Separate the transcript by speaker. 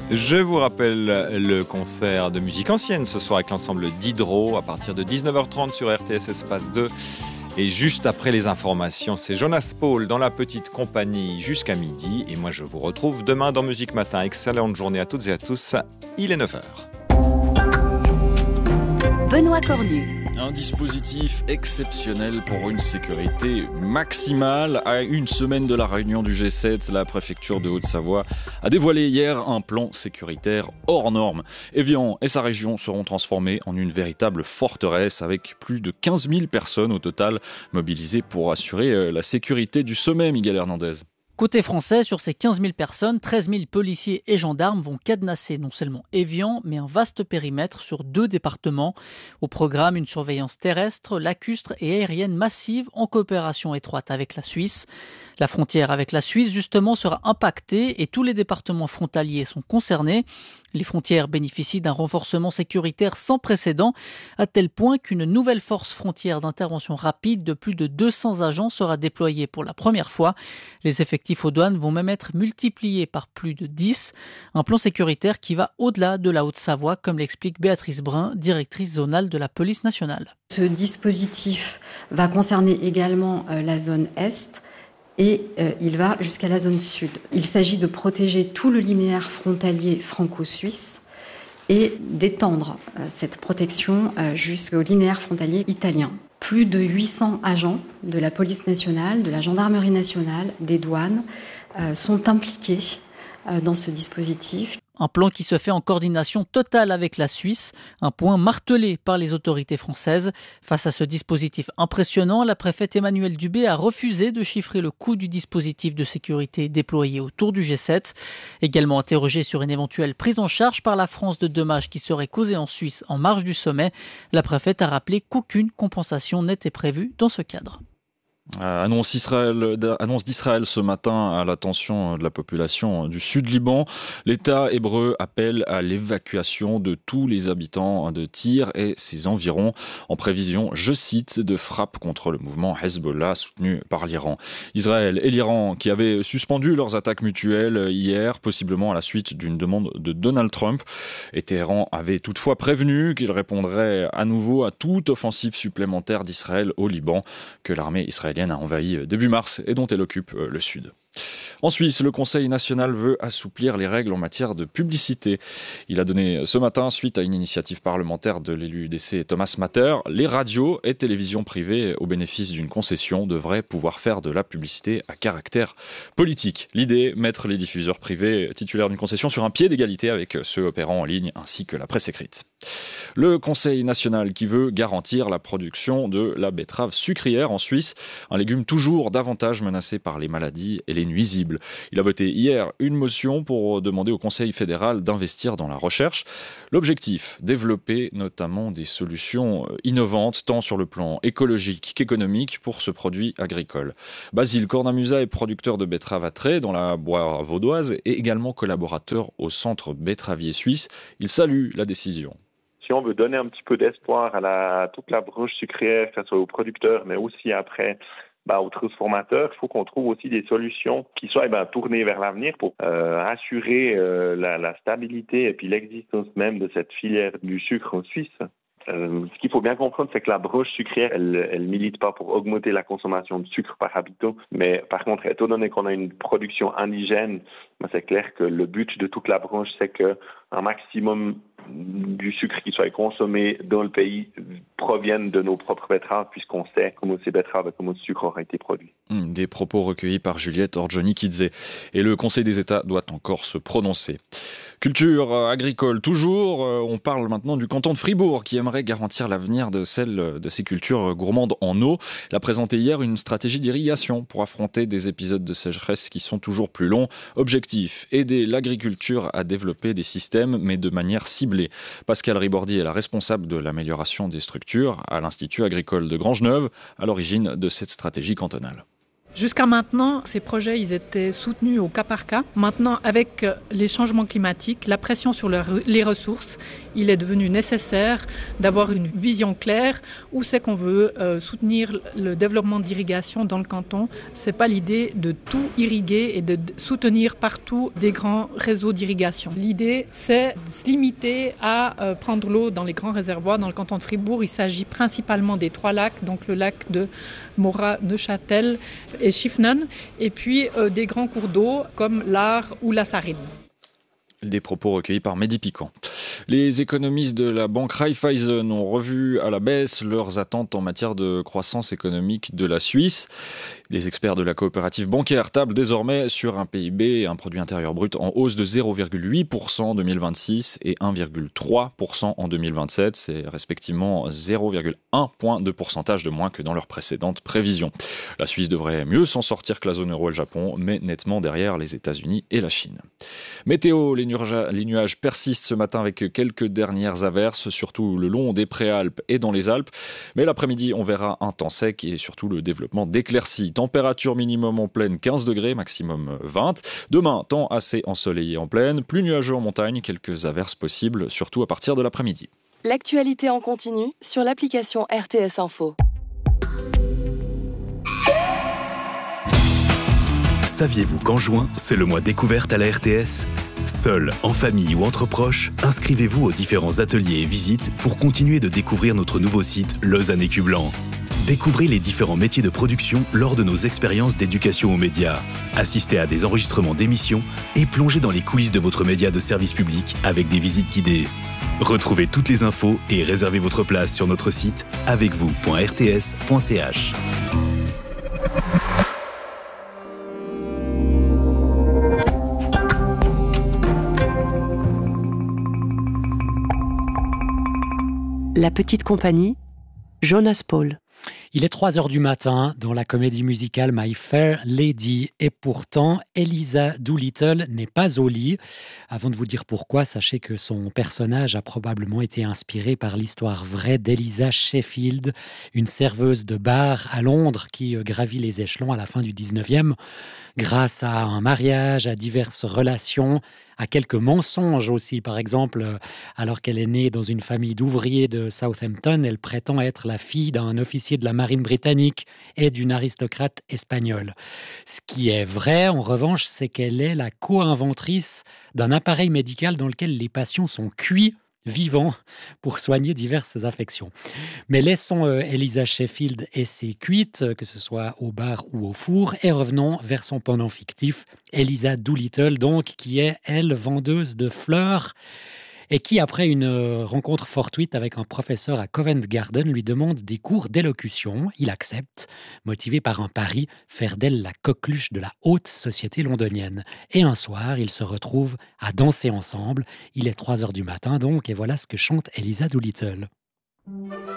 Speaker 1: Je vous rappelle le concert de musique ancienne ce soir avec l'ensemble d'Hydro à partir de 19h30 sur RTS Espace 2. Et juste après les informations, c'est Jonas Paul dans la petite compagnie jusqu'à midi. Et moi, je vous retrouve demain dans Musique Matin. Excellente journée à toutes et à tous. Il est 9h.
Speaker 2: Benoît Cornu.
Speaker 3: Un dispositif exceptionnel pour une sécurité maximale. À une semaine de la réunion du G7, la préfecture de Haute-Savoie a dévoilé hier un plan sécuritaire hors norme. Évian et sa région seront transformés en une véritable forteresse avec plus de 15 000 personnes au total mobilisées pour assurer la sécurité du sommet, Miguel Hernandez.
Speaker 4: Côté français, sur ces 15 000 personnes, 13 000 policiers et gendarmes vont cadenasser non seulement Évian, mais un vaste périmètre sur 2 départements. Au programme, une surveillance terrestre, lacustre et aérienne massive en coopération étroite avec la Suisse. La frontière avec la Suisse, justement, sera impactée et tous les départements frontaliers sont concernés. Les frontières bénéficient d'un renforcement sécuritaire sans précédent, à tel point qu'une nouvelle force frontière d'intervention rapide de plus de 200 agents sera déployée pour la première fois. Les effectifs aux douanes vont même être multipliés par plus de 10. Un plan sécuritaire qui va au-delà de la Haute-Savoie, comme l'explique Béatrice Brun, directrice zonale de la police nationale.
Speaker 5: Ce dispositif va concerner également la zone Est. Et il va jusqu'à la zone sud. Il s'agit de protéger tout le linéaire frontalier franco-suisse et d'étendre cette protection jusqu'au linéaire frontalier italien. Plus de 800 agents de la police nationale, de la gendarmerie nationale, des douanes sont impliqués dans ce dispositif.
Speaker 4: Un plan qui se fait en coordination totale avec la Suisse, un point martelé par les autorités françaises. Face à ce dispositif impressionnant, la préfète Emmanuelle Dubé a refusé de chiffrer le coût du dispositif de sécurité déployé autour du G7. Également interrogée sur une éventuelle prise en charge par la France de dommages qui seraient causés en Suisse en marge du sommet, la préfète a rappelé qu'aucune compensation n'était prévue dans ce cadre.
Speaker 3: Annonce d'Israël ce matin à l'attention de la population du Sud-Liban. L'État hébreu appelle à l'évacuation de tous les habitants de Tyr et ses environs en prévision, je cite, de frappes contre le mouvement Hezbollah soutenu par l'Iran. Israël et l'Iran qui avaient suspendu leurs attaques mutuelles hier, possiblement à la suite d'une demande de Donald Trump. Et Téhéran avait toutefois prévenu qu'il répondrait à nouveau à toute offensive supplémentaire d'Israël au Liban que l'armée israélienne a envahi début mars et dont elle occupe le sud. En Suisse, le Conseil national veut assouplir les règles en matière de publicité. Il a donné ce matin, suite à une initiative parlementaire de l'élu UDC Thomas Matter, les radios et télévisions privées au bénéfice d'une concession devraient pouvoir faire de la publicité à caractère politique. L'idée, mettre les diffuseurs privés titulaires d'une concession sur un pied d'égalité avec ceux opérant en ligne ainsi que la presse écrite. Le Conseil national qui veut garantir la production de la betterave sucrière en Suisse, un légume toujours davantage menacé par les maladies et les nuisibles. Il a voté hier une motion pour demander au Conseil fédéral d'investir dans la recherche. L'objectif, développer notamment des solutions innovantes, tant sur le plan écologique qu'économique pour ce produit agricole. Basile Cornamusa est producteur de betteraves à trait dans la Boire vaudoise et également collaborateur au Centre betteravier suisse. Il salue la décision.
Speaker 6: Si on veut donner un petit peu d'espoir à toute la branche sucrière, que ce soit aux producteurs, mais aussi après aux transformateurs, il faut qu'on trouve aussi des solutions qui soient tournées vers l'avenir pour assurer la stabilité et puis l'existence même de cette filière du sucre en Suisse. Ce qu'il faut bien comprendre, c'est que la branche sucrière, elle milite pas pour augmenter la consommation de sucre par habitant, mais par contre, étant donné qu'on a une production indigène, c'est clair que le but de toute la branche, c'est que un maximum du sucre qui soit consommé dans le pays proviennent de nos propres betteraves, puisqu'on sait comment ces betteraves et comment ce sucre aura été produit.
Speaker 3: Des propos recueillis par Juliette Orgioni-Kidze. Et le Conseil des États doit encore se prononcer. Culture agricole toujours, on parle maintenant du canton de Fribourg qui aimerait garantir l'avenir de ces cultures gourmandes en eau. Il a présenté hier une stratégie d'irrigation pour affronter des épisodes de sécheresse qui sont toujours plus longs. Objectif, aider l'agriculture à développer des systèmes mais de manière ciblée. Pascal Ribordi est la responsable de l'amélioration des structures à l'Institut agricole de Grangeneuve, à l'origine de cette stratégie cantonale.
Speaker 7: Jusqu'à maintenant, ces projets ils étaient soutenus au cas par cas. Maintenant, avec les changements climatiques, la pression sur les ressources, il est devenu nécessaire d'avoir une vision claire où c'est qu'on veut soutenir le développement d'irrigation dans le canton. C'est pas l'idée de tout irriguer et de soutenir partout des grands réseaux d'irrigation. L'idée, c'est de se limiter à prendre l'eau dans les grands réservoirs. Dans le canton de Fribourg, il s'agit principalement des 3 lacs, donc le lac de Morat, Neuchâtel et Schiffnen, et puis des grands cours d'eau comme l'Ar ou la Sarine.
Speaker 3: Des propos recueillis par Mehdi Piquant. Les économistes de la banque Raiffeisen ont revu à la baisse leurs attentes en matière de croissance économique de la Suisse. Les experts de la coopérative bancaire tablent désormais sur un PIB, un produit intérieur brut en hausse de 0,8% en 2026 et 1,3% en 2027. C'est respectivement 0,1 point de pourcentage de moins que dans leurs précédentes prévisions. La Suisse devrait mieux s'en sortir que la zone euro et le Japon, mais nettement derrière les États-Unis et la Chine. Météo, les nuages persistent ce matin avec quelques dernières averses, surtout le long des Préalpes et dans les Alpes. Mais l'après-midi, on verra un temps sec et surtout le développement d'éclaircies. Température minimum en plaine 15 degrés, maximum 20. Demain, temps assez ensoleillé en plaine, plus nuageux en montagne, quelques averses possibles, surtout à partir de l'après-midi.
Speaker 8: L'actualité en continu sur l'application RTS Info.
Speaker 9: Saviez-vous qu'en juin, c'est le mois découverte à la RTS ? Seul, en famille ou entre proches, inscrivez-vous aux différents ateliers et visites pour continuer de découvrir notre nouveau site Lausanne Écu Blanc. Découvrez les différents métiers de production lors de nos expériences d'éducation aux médias. Assistez à des enregistrements d'émissions et plongez dans les coulisses de votre média de service public avec des visites guidées. Retrouvez toutes les infos et réservez votre place sur notre site avecvous.rts.ch.
Speaker 10: La petite compagnie, Jonas Paul.
Speaker 11: Il est 3h du matin dans la comédie musicale My Fair Lady et pourtant Eliza Doolittle n'est pas au lit. Avant de vous dire pourquoi, sachez que son personnage a probablement été inspiré par l'histoire vraie d'Eliza Sheffield, une serveuse de bar à Londres qui gravit les échelons à la fin du 19e grâce à un mariage, à diverses relations, à quelques mensonges aussi. Par exemple, alors qu'elle est née dans une famille d'ouvriers de Southampton, elle prétend être la fille d'un officier de la marine britannique et d'une aristocrate espagnole. Ce qui est vrai, en revanche, c'est qu'elle est la co-inventrice d'un appareil médical dans lequel les patients sont cuits vivants pour soigner diverses affections. Mais laissons Eliza Sheffield et ses cuites, que ce soit au bar ou au four, et revenons vers son pendant fictif, Eliza Doolittle, donc, qui est, elle, vendeuse de fleurs, et qui, après une rencontre fortuite avec un professeur à Covent Garden, lui demande des cours d'élocution. Il accepte, motivé par un pari, faire d'elle la coqueluche de la haute société londonienne. Et un soir, ils se retrouvent à danser ensemble. Il est 3h du matin donc, et voilà ce que chante Eliza Doolittle.